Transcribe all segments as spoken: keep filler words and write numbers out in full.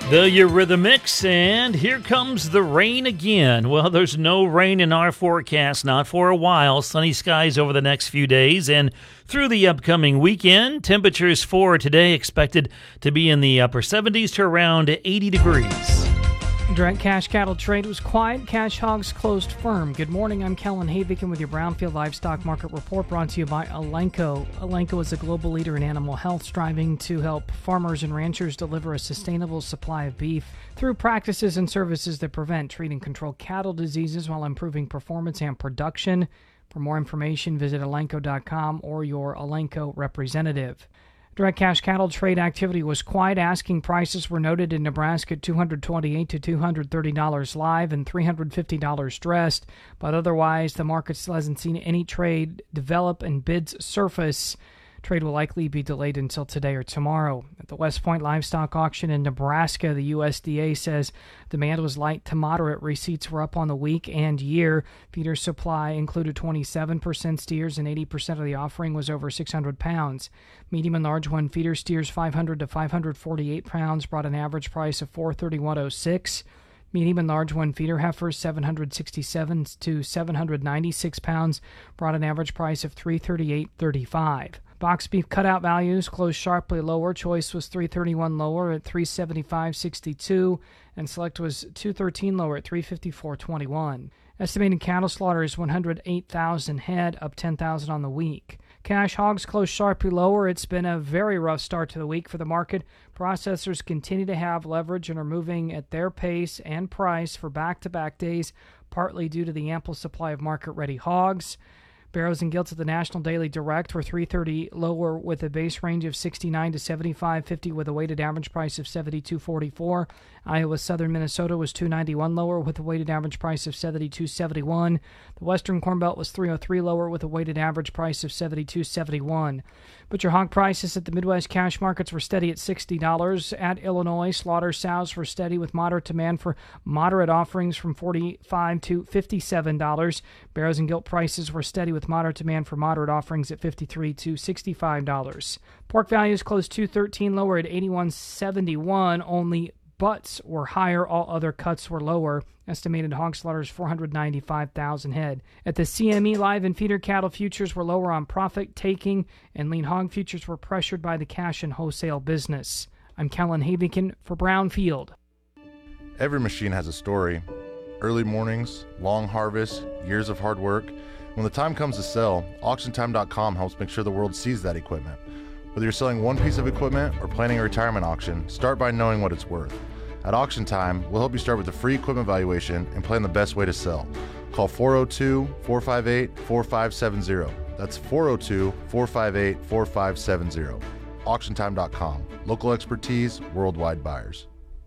The Eurythmics, and here comes the rain again. Well, there's no rain in our forecast, not for a while. Sunny skies over the next few days and through the upcoming weekend. Temperatures for today expected to be in the upper seventies to around eighty degrees. Direct cash cattle trade was quiet. Cash hogs closed firm. Good morning. I'm Kellen Havikin with your Brownfield Livestock Market Report, brought to you by Elanco. Elanco is a global leader in animal health, striving to help farmers and ranchers deliver a sustainable supply of beef through practices and services that prevent, treat, and control cattle diseases while improving performance and production. For more information, visit elanco dot com or your Elanco representative. Direct cash cattle trade activity was quiet. Asking prices were noted in Nebraska at two hundred twenty-eight dollars to two hundred thirty dollars live and three hundred fifty dollars dressed, but otherwise the market still hasn't seen any trade develop and bids surface. Trade will likely be delayed until today or tomorrow. At the West Point Livestock Auction in Nebraska, the U S D A says demand was light to moderate. Receipts were up on the week and year. Feeder supply included twenty-seven percent steers, and eighty percent of the offering was over six hundred pounds. Medium and large one feeder steers five hundred to five hundred forty-eight pounds brought an average price of four thirty-one oh six. Medium and large one feeder heifers seven hundred sixty-seven to seven hundred ninety-six pounds brought an average price of three thirty-eight thirty-five. Box beef cutout values closed sharply lower. Choice was three thirty-one lower at three seventy-five sixty-two, and Select was two thirteen lower at three fifty-four twenty-one. Estimated cattle slaughter is one hundred eight thousand head, up ten thousand on the week. Cash hogs closed sharply lower. It's been a very rough start to the week for the market. Processors continue to have leverage and are moving at their pace and price for back-to-back days, partly due to the ample supply of market-ready hogs. Barrows and Gilts at the National Daily Direct were three thirty lower with a base range of sixty-nine to seventy-five fifty with a weighted average price of seventy-two forty-four. Iowa Southern Minnesota was two ninety-one lower with a weighted average price of seventy-two seventy-one. The Western Corn Belt was three oh three lower with a weighted average price of seventy-two seventy-one. Butcher hog prices at the Midwest cash markets were steady at sixty dollars. At Illinois, slaughter sows were steady with moderate demand for moderate offerings from forty-five to fifty-seven dollars. Barrows and Gilt prices were steady with moderate demand for moderate offerings at fifty-three to sixty-five dollars. Pork values closed two thirteen lower at eighty-one seventy-one. Only butts were higher. All other cuts were lower. Estimated hog slaughter is four hundred ninety-five thousand head. At the C M E, live and feeder cattle futures were lower on profit taking, and lean hog futures were pressured by the cash and wholesale business. I'm Kellen Havikin for Brownfield. Every machine has a story. Early mornings, long harvests, years of hard work. When the time comes to sell, auction time dot com helps make sure the world sees that equipment. Whether you're selling one piece of equipment or planning a retirement auction, start by knowing what it's worth. At Auction Time, we'll help you start with a free equipment valuation and plan the best way to sell. Call four oh two, four five eight, four five seven zero. That's four oh two, four five eight, four five seven zero. auction time dot com. Local expertise, worldwide buyers.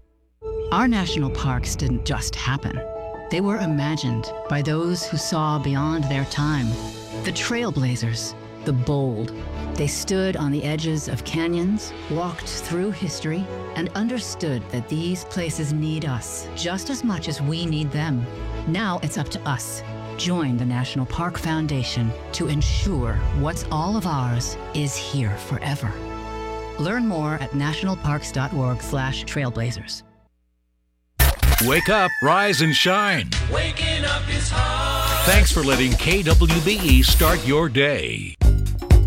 Our national parks didn't just happen. They were imagined by those who saw beyond their time. The trailblazers, the bold. They stood on the edges of canyons, walked through history, and understood that these places need us just as much as we need them. Now it's up to us. Join the National Park Foundation to ensure what's all of ours is here forever. Learn more at national parks dot org slash trailblazers. Wake up, rise, and shine. Waking up is hard. Thanks for letting K W B E start your day.